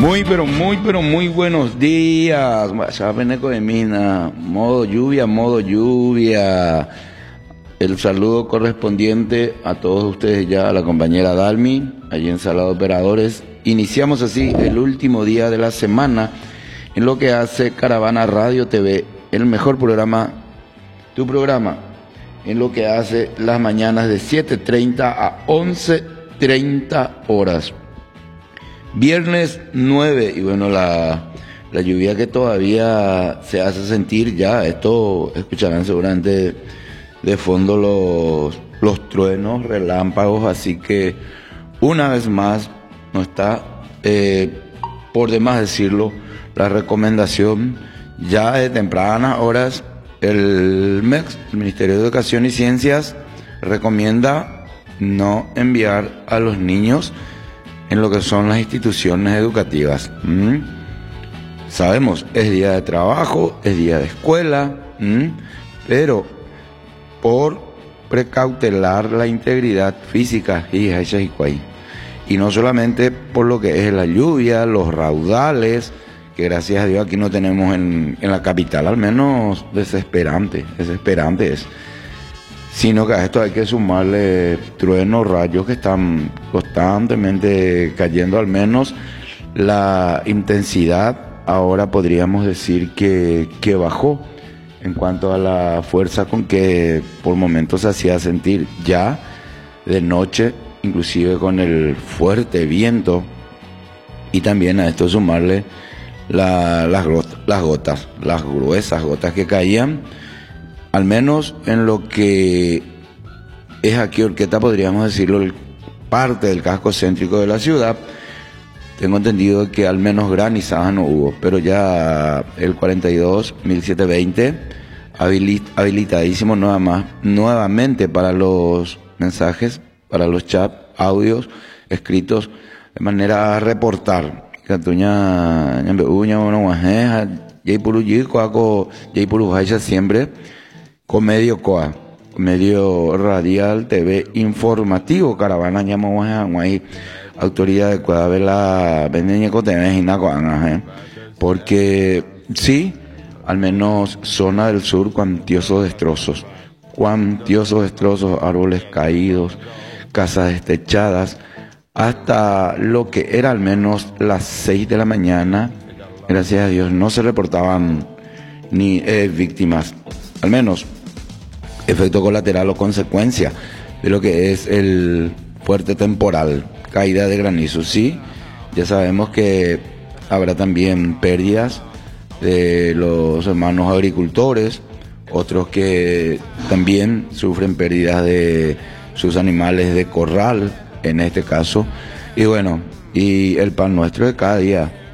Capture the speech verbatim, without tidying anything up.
Muy, pero muy, pero muy buenos días. Ya veneco de mina. Modo lluvia, modo lluvia. El saludo correspondiente a todos ustedes ya, a la compañera Dalmi, allí en Sala de Operadores. Iniciamos así el último día de la semana en lo que hace Caravana Radio T V, el mejor programa, tu programa, en lo que hace las mañanas de siete treinta a once treinta horas. Viernes nueve, y bueno, la, la lluvia que todavía se hace sentir ya, esto escucharán seguramente de fondo los, los truenos, relámpagos, así que una vez más no está, eh, por demás decirlo, la recomendación ya de tempranas horas. El M E C, el Ministerio de Educación y Ciencias, recomienda no enviar a los niños en lo que son las instituciones educativas. ¿Mm? Sabemos, es día de trabajo, es día de escuela, ¿Mm? pero por precautelar la integridad física y no solamente por lo que es la lluvia, los raudales, que gracias a Dios aquí no tenemos en, en la capital, al menos desesperante, desesperante es, sino que a esto hay que sumarle truenos, rayos que están constantemente cayendo. Al menos la intensidad ahora podríamos decir que, que bajó en cuanto a la fuerza con que por momentos se hacía sentir ya de noche, inclusive con el fuerte viento, y también a esto sumarle la, las, las gotas, las gruesas gotas que caían. Al menos en lo que es aquí Orqueta, podríamos decirlo, parte del casco céntrico de la ciudad, tengo entendido que al menos granizadas no hubo, pero ya el cuarenta y dos mil setecientos veinte habilit, habilitadísimo nueva más, nuevamente para los mensajes, para los chats, audios, escritos, de manera a reportar. Siempre con medio coa, medio radial, T V informativo, Caravana Ñamahuay, autoridad de Cuadavela, porque sí, al menos zona del sur, cuantiosos destrozos, cuantiosos destrozos, árboles caídos, casas destechadas, hasta lo que era al menos las seis de la mañana, gracias a Dios, no se reportaban ni eh, víctimas, al menos efecto colateral o consecuencia de lo que es el fuerte temporal, caída de granizo. Sí, ya sabemos que habrá también pérdidas de los hermanos agricultores, otros que también sufren pérdidas de sus animales de corral, en este caso, y bueno, y el pan nuestro de cada día,